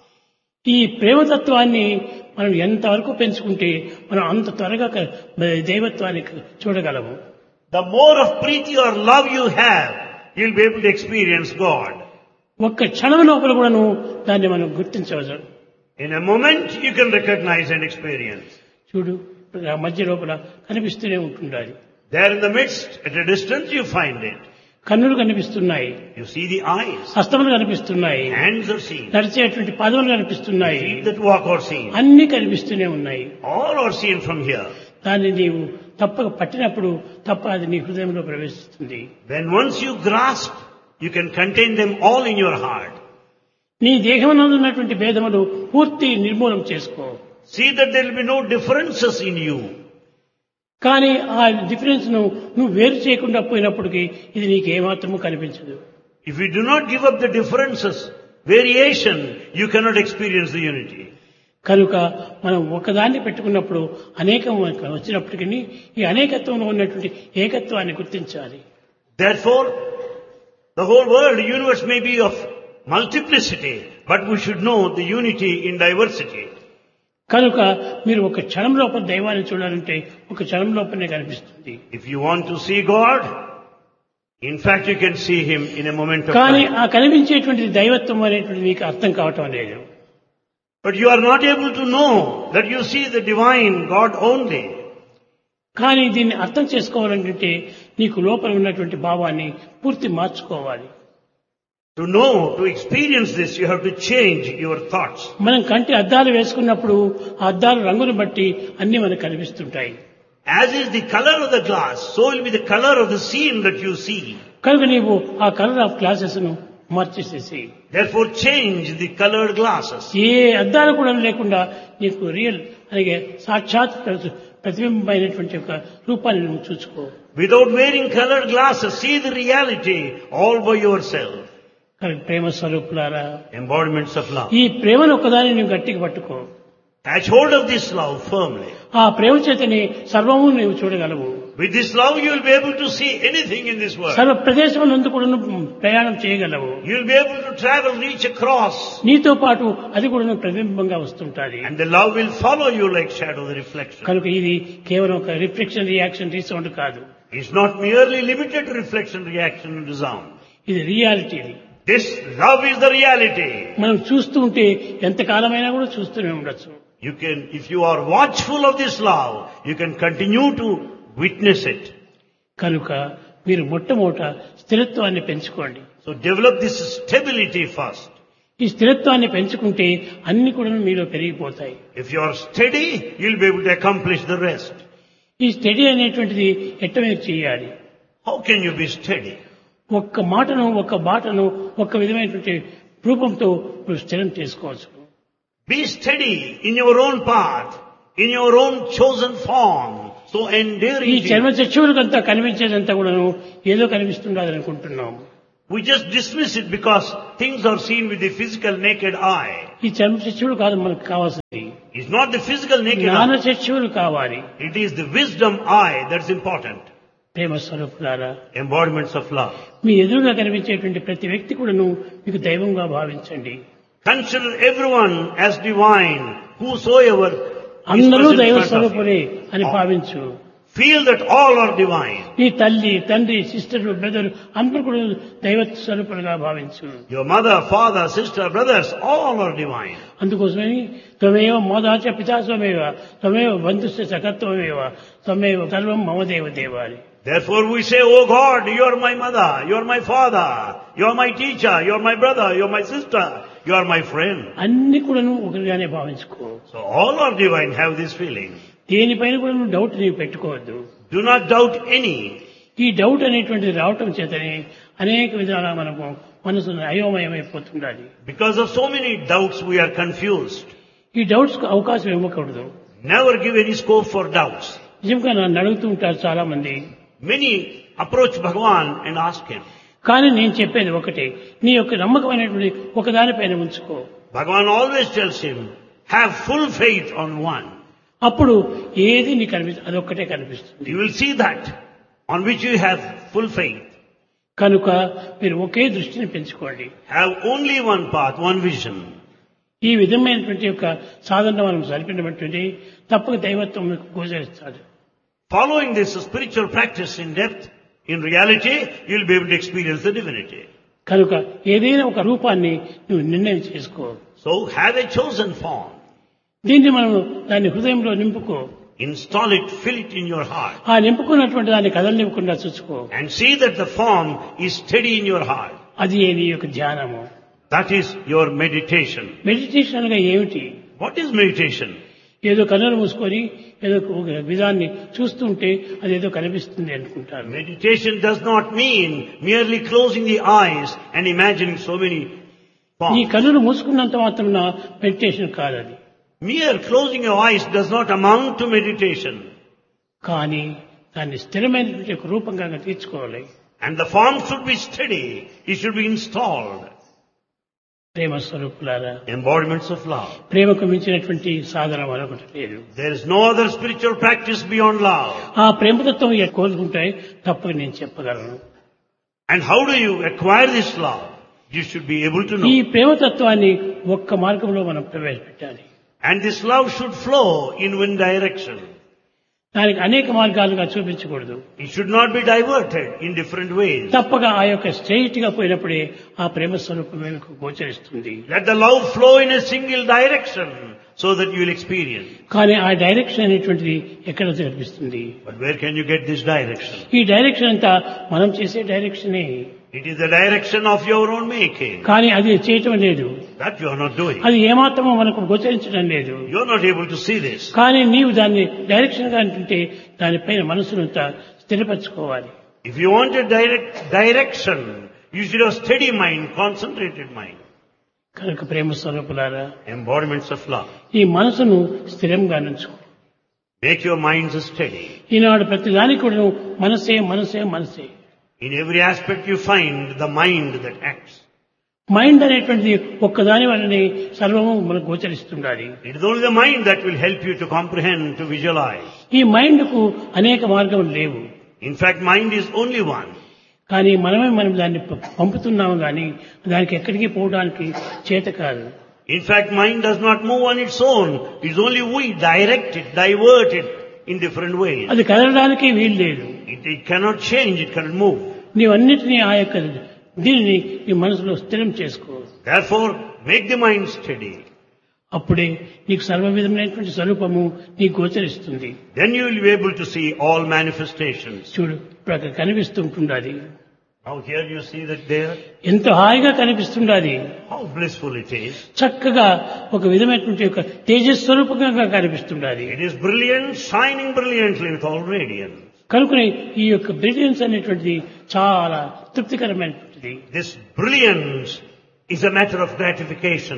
ఈ ప్రేమతత్వాన్ని మనం ఎంతవరకు పెంచుకుంటే మనం అంత త్వరగా క- దైవత్వాన్ని చూడగలము. The more of preeti or love you have, you will be able to experience God. ఒక్క క్షణం లోపల కూడాను దాన్ని మనం గుర్తించవచ్చు. In a moment you can recognize and experience. చూడు ఆ మధ్య లోపల కనిపిస్తూనే ఉంటుండాలి. There in the midst, at a distance you find it. కన్నులు కనిపిస్తున్నాయి, You see the eyes, హస్తములు కనిపిస్తున్నాయి, hands are seen, నడిచేటువంటి పాదములు కనిపిస్తున్నాయి, feet that walk are seen. అన్ని కనిపిస్తూనే ఉన్నాయి. All are seen from here. దాన్ని నీవు తప్పక పట్టినప్పుడు తప్ప అది నీ హృదయంలో ప్రవేశిస్తుంది. When once you grasp, you can contain them all in your heart. నీ దేహమునందు ఉన్నటువంటి భేదములు పూర్తి నిర్మూలన చేసుకో. See that there will be no differences in you. కానీ ఆ డిఫరెన్స్ ను నువ్వు వేరు చేయకుండా పోయినప్పటికీ ఇది నీకు ఏమాత్రము కనిపించదు. If you do not give up the differences, variation, you cannot experience the unity. కనుక మనం ఒకదాన్ని పెట్టుకున్నప్పుడు అనేకం వచ్చినప్పటికీ ఈ అనేకత్వంలో ఉన్నటువంటి ఏకత్వాన్ని గుర్తించాలి. Therefore, the whole world, the universe may be of multiplicity, but we should know the unity in diversity. కనుక మీరు ఒక క్షణం లోపల దైవాన్ని చూడాలంటే ఒక క్షణం లోపలనే కనిపిస్తుంది. If you want to see God, in fact you can see Him in a moment of కానీ time. ఆ కనిపించేటువంటి దైవత్వం అనేటువంటి మీకు అర్థం కావటం లేదు. But you are not able to know that you see the divine God only. కానీ దీన్ని అర్థం చేసుకోవాలంటే నీకు లోపల ఉన్నటువంటి భావాన్ని పూర్తి మార్చుకోవాలి. To know, to experience this, you have to change your thoughts. మనం కంటి అద్దాలు వేసుకున్నప్పుడు ఆ అద్దాల రంగును బట్టి అన్ని మనకు కనిపిస్తుంటాయి. As is the color of the glass, so will be the color of the scene that you see. కనుక నీవు ఆ కలర్ ఆఫ్ గ్లాసెస్ ను మార్చేసేసి Therefore change the colored glasses. ఏ అద్దాలు కూడా లేకుండా నీకు రియల్ అలాగే సాక్షాత్ ప్రతిబింబమైనటువంటి ఒక రూపాన్ని నువ్వు చూసుకో. Without wearing colored glasses, see the reality all by yourself. కనుక ప్రేమ స్వరూపులారా, Embodiments of love. ఈ ప్రేమను ఒకదాన్ని నువ్వు గట్టిగా పట్టుకో. Catch hold of this love firmly. ఆ ప్రేమ చేతని సర్వము నీవు చూడగలవు. With this love you will be able to see anything in this world. సర్వ ప్రదేశములందు కూడా ప్రయాణం చేయగలవు. You will be able to travel, reach across. నీతో పాటు అది కూడా ప్రతిబింబంగా వస్తుంటాది. And the love will follow you like shadow, the reflection. కనుక ఇది కేవలం ఒక రిఫ్లెక్షన్ రియాక్షన్ రీసౌండ్ కాదు. It's not merely limited to reflection, reaction and resound. ఇది రియాలిటీ. ఇది This love is the reality. మనం చూస్తూ ఉంటే ఎంతకాలమైనా కూడా చూస్తూనే ఉండొచ్చు. You can, if you are watchful of this love, you can continue to witness it. కనుక మీరు మొట్టమొదట స్థిరత్వాన్ని పెంచుకోండి. So develop this stability first. ఈ స్థిరత్వాన్ని పెంచుకుంటే అన్ని కూడా మీలో పెరిగిపోతాయి. If you are steady, you will be able to accomplish the rest. ఈ స్టడీ అనేటువంటిది ఎట్ట మీరు చేయాలి? How can you be steady? ఒక్క మాటను ఒక్క బాటను ఒక్క విధమైనటువంటి రూపంతో మీరు స్థిరం చేసుకోవచ్చు. Be steady in your own path, in your own chosen form. So ఈ enduring. చర్మ చక్షువులకంతా కనిపించేదంతా కూడాను ఏదో కనిపిస్తుండదు అనుకుంటున్నాం. We just dismiss it because things are seen with the physical naked eye. ఈ చర్మ చక్షువులు కాదు మనకు కావాల్సింది, It's not the physical naked జ్ఞాన eye. చక్షువులు కావాలి. It is the wisdom eye that's important. ప్రేమ స్వరూపులారా, Embodiments of love. మీ ఎదురుగా కనిపించేటువంటి ప్రతి వ్యక్తి కూడాను మీకు దైవంగా భావించండి. Consider everyone as divine, whosoever is అందరూ present in దైవ front of you. స్వరూపులే అని భావించు. Feel that all are divine. నీ తల్లి, తండ్రి, సిస్టర్, బ్రదర్ అందరూ కూడా దైవ స్వరూపులుగా భావించు. Your mother, father, sister, brothers, all are divine. అందుకోసమని త్వమేవ మోదాచ పితాస్వమేవ త్వమేవ బంధుస్య సఖత్వమేవ త్వమేవ సర్వం మమ దేవ దేవాని. Therefore we say, Oh God, you are my mother, you are my father, you are my teacher, you are my brother, you are my sister, you are my friend. అన్ని కూడాను ఒకరిగానే భావించుకో. So all are divine, have this feeling. దేనిపైన కూడా నువ్వు doubt నీవు పెట్టుకోవద్దు. Do not doubt any. ఈ doubt అనేటువంటిది రావటం చేతనే అనేక విధాలా మనకు మనసు అయోమయమైపోతుండాలి. Because of so many doubts we are confused. ఈ డౌట్స్ కు అవకాశం ఇవ్వకూడదు. Never give any scope for doubts. నిజంగా నన్ను అడుగుతూ ఉంటారు చాలా మంది. Many approach Bhagavan and ask him. కానీ నేను చెప్పేది ఒకటే, నీ యొక్క నమ్మకమైనటువంటి ఒకదానిపైన ఉంచుకో. Bhagavan always tells him, have full faith on one. అప్పుడు ఏది నీ కనిపిస్తుంది అదొక్కటే కనిపిస్తుంది. You will see that on which you have full faith. కనుక మీరు ఒకే దృష్టిని పెంచుకోండి. Have only one path, one vision. ఈ విధమైనటువంటి యొక్క సాధన మనం సరిపినటువంటి తప్పక దైవత్వం మీకు గోచరిస్తాడు. Following this spiritual practice in depth, in reality, you will be able to experience the divinity. కనుక ఏదైనా ఒక రూపాన్ని నువ్వు నిర్ణయం చేసుకో. So have a chosen form. దీన్ని మనం దాన్ని హృదయంలో నింపుకో. Install it, fill it in your heart. ఆ నింపుకున్నటువంటి దాన్ని కదలనివ్వకుండా చూసుకో. And see that the form is steady in your heart. అది నీ యొక్క ధ్యానము. That is your meditation. Meditation అనగా ఏమిటి? What is meditation? ఏదో కన్నులు మూసుకొని ఏదో ఒక విధాన్ని చూస్తుంటే అది ఏదో కనిపిస్తుంది అనుకుంటారు. Meditation does not mean merely closing the eyes and imagining so many ఈ forms. కన్నులు మూసుకున్నంత మాత్రం మెడిటేషన్ కాదు అది. Mere closing your eyes does not amount to meditation. కానీ దాన్ని స్థిరమైనటువంటి ఒక రూపంగా తీర్చుకోవాలి. And the form should be steady. It should be installed. ప్రేమ స్వరూపులారా, Embodiments of love. ప్రేమకు మించినటువంటి సాధన మరొకటి లేదు. There is no other spiritual practice beyond love. ఆ ప్రేమతత్వం కోరుకుంటే తప్పక నేను చెప్పగలను. And how do you acquire this love? You should be able to ఈ know. ప్రేమతత్వాన్ని ఒక్క మార్గంలో మనం ప్రవేశపెట్టాలి. And this love should flow in one direction. దానికి అనేక మార్గాలుగా చూపించకూడదు. It should not be diverted in different ways. తప్పక ఆ యొక్క స్ట్రైట్ గా పోయినప్పుడే ఆ ప్రేమ స్వరూపం మీకు గోచరిస్తుంది. Let the love flow in a single direction so that you will experience. కానీ ఆ డైరెక్షన్ అనేటువంటిది ఎక్కడ కనిపిస్తుంది? But where can you get this direction? ఈ డైరెక్షన్ అంతా మనం చేసే డైరెక్షనే. It is the direction of your own making. కానీ అది చేయటం లేదు. That you are not doing. అది ఏమాత్రమో మనకు గోచరించడం లేదు. You are not able to see this. కానీ నీవు దాన్ని డైరెక్షన్ గా అంటుంటే దానిపైన మనసునంతా స్థిరపరచుకోవాలి. If you want a direct direction, you should have steady mind, concentrated mind. కనుక ప్రేమ స్వరూపులారా, Embodiments of love. ఈ మనసును స్థిరంగా నుంచుకో. Make your minds steady. ఈనాడు ప్రతి దానికి కూడా మనసే మనసే మనసే. In every aspect you find the mind that acts. Mind అనేటువంటిది ఒక్కదాని వల్లనే సర్వము మనకు గోచరిస్తుండాలి. It is only the mind that will help you to comprehend, to visualize. ఈ మైండ్ కు అనేక మార్గములు లేవు. In fact, mind is only one. కానీ మనమే మనం దాన్ని ప- పంపుతున్నాము కానీ దానికి ఎక్కడికి పోవడానికి చేత కాదు. In fact, mind does not move on its own. It is only we direct it, divert it in different ways. అది కదలడానికి వీలు లేదు. It, it cannot change, it cannot move. నీవన్నిటినీ ఆ యొక్క దీనిని నీ మనసులో స్థిరం చేసుకో. Therefore, make the mind steady. అప్పుడే నీకు సర్వ విధమైనటువంటి స్వరూపము నీకు గోచరిస్తుంది. Then you will be able to see all manifestations. చూడు, ఇప్పుడు అక్కడ కనిపిస్తుంటున్నది. Now here you see that there, ఎంత హాయిగా కనిపిస్తుండాది. how blissful it is. చక్కగా ఒక విధమైనటువంటి ఒక తేజస్వరూపంగా కనిపిస్తుండాది. It is brilliant, shining brilliantly with all radiance. కనుకనే ఈ యొక్క బ్రిలియన్స్ అనేటువంటిది చాలా తృప్తికరమైనటువంటిది. This brilliance is a matter of gratification.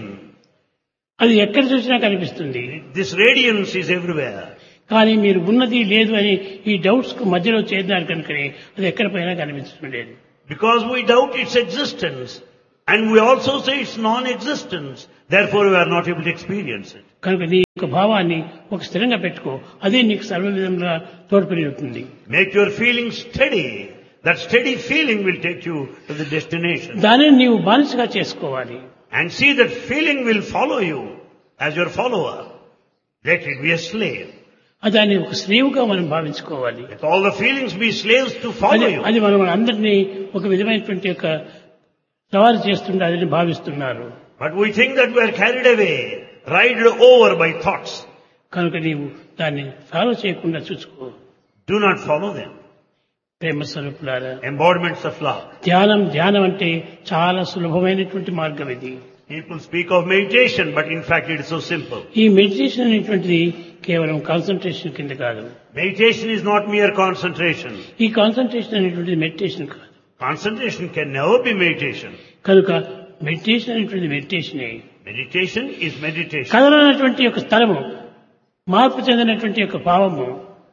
అది ఎక్కడ చూసినా కనిపిస్తుంది. This radiance is everywhere. కానీ మీరు ఉన్నది లేదు అని ఈ డౌట్స్ కు మధ్యలో చేరినారు కనుకనే అది ఎక్కడ పోయినా కనిపించడం లేదు. Because we doubt its existence and we also say it's non-existence, therefore we are not able to experience it. కనుక నీ యొక్క భావాన్ని ఒక స్థిరంగా పెట్టుకో, అదే నీకు సర్వ విధంగా తోడ్పడుతుంది. Make your feeling steady. That steady feeling will take you to the destination. దానిని నీవు బానిసగా చేసుకోవాలి. And see that feeling will follow you as your follower. Let it be a slave. దాన్ని ఒక స్లేవ్గా మనం భావించుకోవాలి. Let all the feelings be slaves to follow you. అది మనం అందరినీ ఒక విధమైనటువంటి యొక్క సవాలు చేస్తుండే అదని భావిస్తున్నారు. But we think that we are carried away, ridden over by thoughts. కనుక నీవు దాన్ని ఫాలో చేయకుండా చూసుకో. Do not follow them. ప్రేమ స్వరూపులారా, Embodiments of love. ధ్యానం ధ్యానం అంటే చాలా సులభమైనటువంటి మార్గం ఇది. People speak of meditation, but in fact it is so simple. ఈ మెడిటేషన్ అనేటువంటిది కేవలం కాన్సన్ట్రేషన్ కింద కాదు. Meditation is not mere concentration. ఈ కాన్సన్ట్రేషన్ అనేటువంటిది మెడిటేషన్ కాదు. Concentration can never be meditation. కనుక మెడిటేషన్ అనేటువంటిది మెడిటేషనే. Meditation is meditation. కదలనటువంటి యొక్క స్థలము, మార్పు చెందినటువంటి యొక్క భావము,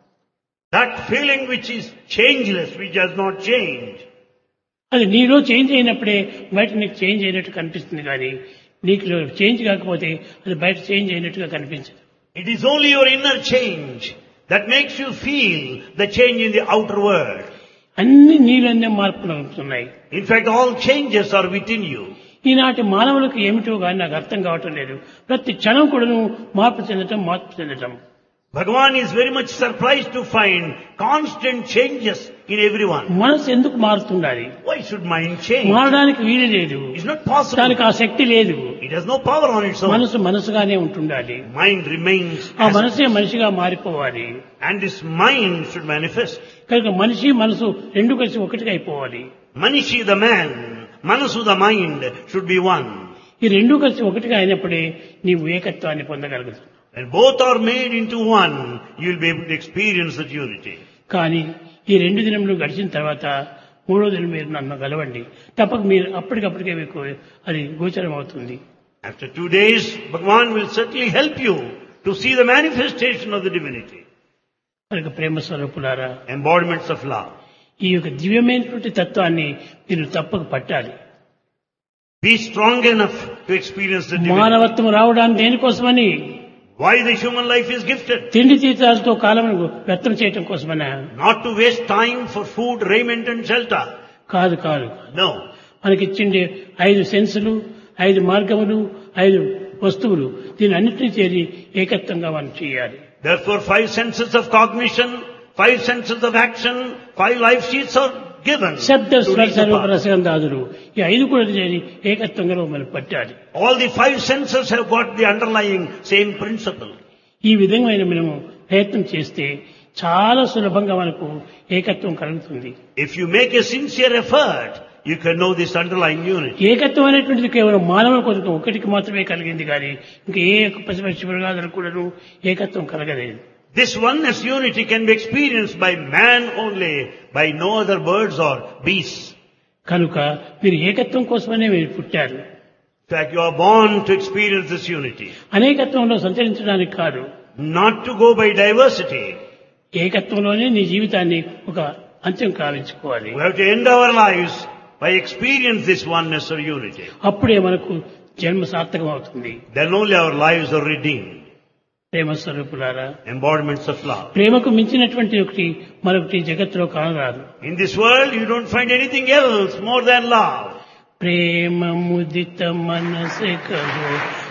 That feeling which is changeless, which does not change. అది నీలో చేంజ్ అయినప్పుడే బయట నీకు చేంజ్ అయినట్టు కనిపిస్తుంది, కానీ నీకు చేంజ్ కాకపోతే అది బయట చేంజ్ అయినట్టుగా కనిపించదు. It is only your inner change that makes you feel the change in the outer world. అన్ని నీలోనే మార్పులు అవుతున్నాయి. In fact, all changes are within you. ఈనాటి మానవులకు ఏమిటో కానీ నాకు అర్థం కావటం లేదు. ప్రతి క్షణం కూడాను మార్పు చెందటం మార్పు చెందటం. Bhagavan is very much surprised to find constant changes in everyone. మనసు ఎందుకు మారుతుండాలి? Why should mind change? మారడానికి వీలు లేదు. It's not possible. దానికి ఆ శక్తి లేదు. It has no power on its own. మనసు మనసుగానే ఉంటుండాలి. Mind remains. ఆ మనసే మనిషిగా మారిపోవాలి. And this mind should manifest. కనుక మనిషి మనసు రెండు కలిసి ఒకటిగా అయిపోవాలి. Manishi the man, Manasu the mind should be one. ఈ రెండు కలిసి ఒకటిగా అయినప్పుడే నీవు ఏకత్వాన్ని పొందగలుగుతావు. When both are made into one, you will be able to experience that unity. కానీ ఈ రెండు దినములు గడిచిన తర్వాత మూడో దినం మీరు నన్ను గలవండి, తప్పక మీరు అప్పటికప్పటికే మీకు అది గోచరం అవుతుంది. After two days, Bhagavan will certainly help you to see the manifestation of the divinity. కనుక ప్రేమ స్వరూపులారా, Embodiments of love. ఈ యొక్క దివ్యమైనటువంటి తత్వాన్ని మీరు తప్పక పట్టాలి. Be strong enough to experience the divinity. మానవత్వం రావడానికి దేనికోసమని? Why the human life is gifted? తిండి తీర్థాలతో కాలమును వ్యర్థం చేయటం కోసమనా? Not to waste time for food, raiment and shelter. కాదు కాదు. No. మనకిచ్చిండే ఐదు సెన్సులు, ఐదు మార్గములు, ఐదు వస్తువులు, దీని అన్నింటినీ చేరి ఏకత్వంగా మనం చేయాలి. Therefore five senses of cognition, five senses of action, five life sheets are given. శబ్ద to స్వర reach the సర్వ path. రసగంధాదులు, ఈ ఐదు కూడా చేరి ఏకత్వంగా మనం పట్టాలి. All the five senses have got the underlying same principle. ఈ విధమైన మనము ప్రయత్నం చేస్తే చాలా సులభంగా మనకు ఏకత్వం కలుగుతుంది. If you make a sincere effort, you can know this underlying unity. ఏకత్వం అనేటువంటిది కేవలం మానవుల కొరకు ఒకటికి మాత్రమే కలిగింది, కానీ ఇంకా ఏ పశుపక్షి మృగాదులకు కూడాను ఏకత్వం కలగలేదు. This oneness unity can be experienced by man only, by no other birds or beasts. కనుక మీరు ఏకత్వం కోసమనే మీరు పుట్టారు. In fact, you are born to experience this unity. అనేకత్వంలో సంచరించడానికి కాదు, Not to go by diversity. ఏకత్వంలోనే నీ జీవితాన్ని ఒక అంత్యం కావించుకోవాలి. We have to end our lives by experience this oneness or unity. అప్పుడే మనకు జన్మ సార్థకం అవుతుంది. Then only our lives are redeemed. ప్రేమ స్వరూపులారా, Embodiments of love. ప్రేమకు మించినటువంటి ఒకటి మరొకటి జగత్తులో కానరాదు. In this world, you don't find anything else more than love. ప్రేమ ముదిత మనసే కహో